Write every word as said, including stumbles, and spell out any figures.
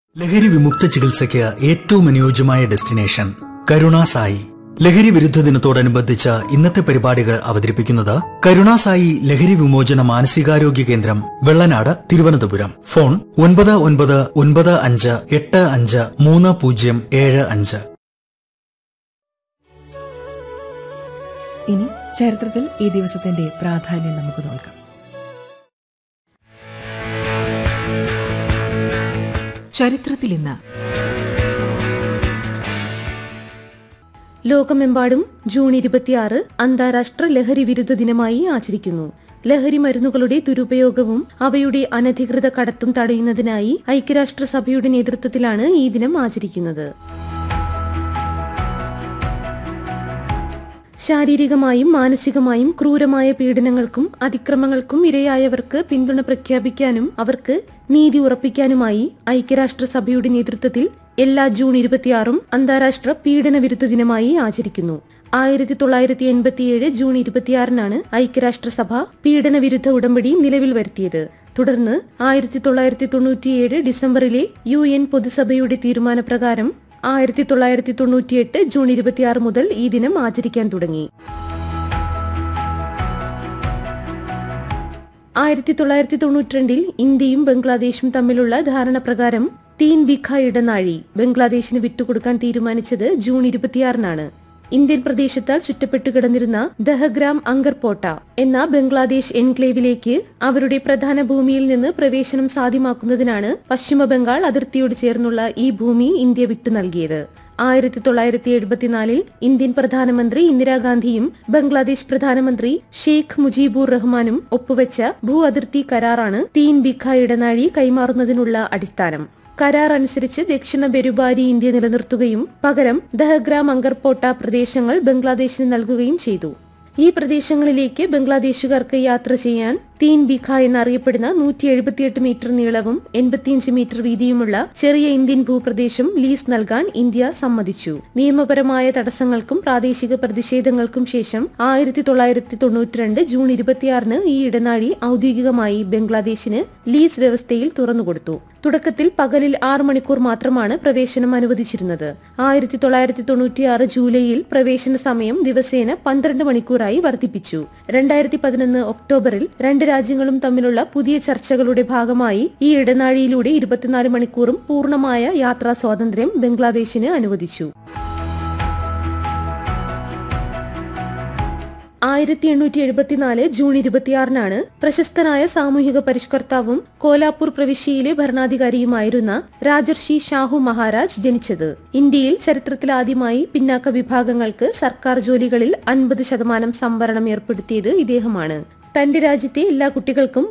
ലഹരി വിമുക്ത ചികിത്സയ്ക്ക് ഏറ്റവും അനുയോജ്യമായ ഡെസ്റ്റിനേഷൻ കരുണാസായി. ലഹരി വിരുദ്ധ ദിനത്തോടനുബന്ധിച്ച് ഇന്നത്തെ പരിപാടികൾ അവതരിപ്പിക്കുന്നത് കരുണാസായി ലഹരി വിമോചന മാനസികാരോഗ്യ കേന്ദ്രം, വെള്ളനാട്, തിരുവനന്തപുരം. ഫോൺ ഒൻപത് ഒൻപത് ഒൻപത് അഞ്ച് എട്ട് അഞ്ച് മൂന്ന് പൂജ്യം ഏഴ് അഞ്ച്. ഇനി ചരിത്രത്തിൽ ഈ ദിവസത്തിന്റെ പ്രാധാന്യം നമുക്ക് നോക്കാം. ചരിത്രത്തിൽ ഇന്ന്. ലോകമെമ്പാടും ജൂൺ ഇരുപത്തിയാറ് അന്താരാഷ്ട്ര ലഹരി വിരുദ്ധ ദിനമായി ആചരിക്കുന്നു. ലഹരി മരുന്നുകളുടെ ദുരുപയോഗവും അവയുടെ അനധികൃത കടത്തും തടയുന്നതിനായി ഐക്യരാഷ്ട്രസഭയുടെ നേതൃത്വത്തിലാണ് ഈ ദിനം ആചരിക്കുന്നത്. ശാരീരികമായും മാനസികമായും ക്രൂരമായ പീഡനങ്ങൾക്കും അതിക്രമങ്ങൾക്കും ഇരയായവർക്ക് പിന്തുണ പ്രഖ്യാപിക്കാനും അവർക്ക് നീതി ഉറപ്പിക്കാനുമായി ഐക്യരാഷ്ട്രസഭയുടെ നേതൃത്വത്തിൽ എല്ലാ ജൂൺ ഇരുപത്തിയാറും അന്താരാഷ്ട്ര പീഡന വിരുദ്ധ ദിനമായി ആചരിക്കുന്നു. ആയിരത്തി തൊള്ളായിരത്തി എൺപത്തിയേഴ് ജൂൺ ഇരുപത്തിയാറിനാണ് ഐക്യരാഷ്ട്രസഭ പീഡന വിരുദ്ധ ഉടമ്പടി നിലവിൽ വരുത്തിയത്. തുടർന്ന് ആയിരത്തി തൊള്ളായിരത്തി തൊണ്ണൂറ്റിയേഴ് ഡിസംബറിലെ യു എൻ പൊതുസഭയുടെ തീരുമാനപ്രകാരം ആയിരത്തി തൊള്ളായിരത്തി തൊണ്ണൂറ്റിയെട്ട് ജൂൺ ഇരുപത്തിയാറ് മുതൽ ഈ ദിനം ആചരിക്കാൻ തുടങ്ങി. ആയിരത്തി തൊള്ളായിരത്തി തൊണ്ണൂറ്റിരണ്ടിൽ ഇന്ത്യയും ബംഗ്ലാദേശും തമ്മിലുള്ള ധാരണ പ്രകാരം തീൻ ബിഖ ഇടനാഴി ബംഗ്ലാദേശിന് വിട്ടുകൊടുക്കാൻ തീരുമാനിച്ചത് ജൂൺ ഇരുപത്തിയാറിനാണ്. ഇന്ത്യൻ പ്രദേശത്താൽ ചുറ്റപ്പെട്ടു കിടന്നിരുന്ന ദഹഗ്രാം അങ്കർപോട്ട എന്ന ബംഗ്ലാദേശ് എൻക്ലേവിലേക്ക് അവരുടെ പ്രധാന ഭൂമിയിൽ നിന്ന് പ്രവേശനം സാധ്യമാക്കുന്നതിനാണ് പശ്ചിമ ബംഗാൾ അതിർത്തിയോട് ചേർന്നുള്ള ഈ ഭൂമി ഇന്ത്യ വിട്ടു നൽകിയത്. ആയിരത്തി തൊള്ളായിരത്തി എഴുപത്തിനാലിൽ ഇന്ത്യൻ പ്രധാനമന്ത്രി ഇന്ദിരാഗാന്ധിയും ബംഗ്ലാദേശ് പ്രധാനമന്ത്രി ഷെയ്ഖ് മുജീബുർ റഹ്മാനും ഒപ്പുവെച്ച ഭൂ അതിർത്തി കരാറാണ് തീൻ ബിഖ ഇടനാഴി കൈമാറുന്നതിനുള്ള അടിസ്ഥാനം. കരാർ അനുസരിച്ച് ദക്ഷിണ ബെരുബാരി ഇന്ത്യ നിലനിർത്തുകയും പകരം ദഹഗ്രാം അങ്കർപോട്ട പ്രദേശങ്ങൾ ബംഗ്ലാദേശിന് നൽകുകയും ചെയ്തു. ഈ പ്രദേശങ്ങളിലേക്ക് ബംഗ്ലാദേശുകാർക്ക് യാത്ര ചെയ്യാൻ തീൻ ബിഖ എന്നറിയപ്പെടുന്ന നൂറ്റി എഴുപത്തിയെട്ട് മീറ്റർ നീളവും എൺപത്തിയഞ്ച് മീറ്റർ വീതിയുമുള്ള ചെറിയ ഇന്ത്യൻ ഭൂപ്രദേശം ലീസ് നൽകാൻ ഇന്ത്യ സമ്മതിച്ചു. നിയമപരമായ തടസ്സങ്ങൾക്കും പ്രാദേശിക പ്രതിഷേധങ്ങൾക്കും ശേഷം ആയിരത്തി തൊള്ളായിരത്തി തൊണ്ണൂറ്റിരണ്ട് ജൂൺ ഇരുപത്തിയാറിന് ഈ ഇടനാഴി ഔദ്യോഗികമായി ബംഗ്ലാദേശിന് ലീസ് വ്യവസ്ഥയിൽ തുറന്നുകൊടുത്തു. തുടക്കത്തിൽ പകലിൽ ആറ് മണിക്കൂർ മാത്രമാണ് പ്രവേശനം അനുവദിച്ചിരുന്നത്. ആയിരത്തി തൊള്ളായിരത്തി തൊണ്ണൂറ്റിയാറ് ജൂലൈയിൽ പ്രവേശന സമയം ദിവസേന പന്ത്രണ്ട് മണിക്കൂറായി വർദ്ധിപ്പിച്ചു. രണ്ടായിരത്തി പതിനൊന്ന് ഒക്ടോബറിൽ രണ്ട് രാജ്യങ്ങളും തമ്മിലുള്ള പുതിയ ചർച്ചകളുടെ ഭാഗമായി ഈ ഇടനാഴിയിലൂടെ ഇരുപത്തിനാല് മണിക്കൂറും പൂർണ്ണമായ യാത്രാ സ്വാതന്ത്ര്യം ബംഗ്ലാദേശിന് അനുവദിച്ചു. ആയിരത്തി എണ്ണൂറ്റി എഴുപത്തിനാല് ജൂൺ ഇരുപത്തിയാറിനാണ് പ്രശസ്തനായ സാമൂഹിക പരിഷ്കർത്താവും കോലാപൂർ പ്രവിശ്യയിലെ ഭരണാധികാരിയുമായിരുന്ന രാജർഷി ഷാഹു മഹാരാജ് ജനിച്ചത്. ഇന്ത്യയിൽ ചരിത്രത്തിലാദ്യമായി പിന്നാക്ക വിഭാഗങ്ങൾക്ക് സർക്കാർ ജോലികളിൽ അൻപത് ശതമാനം സംവരണം ഏർപ്പെടുത്തിയത് ഇദ്ദേഹമാണ്. തന്റെ രാജ്യത്തെ എല്ലാ കുട്ടികൾക്കും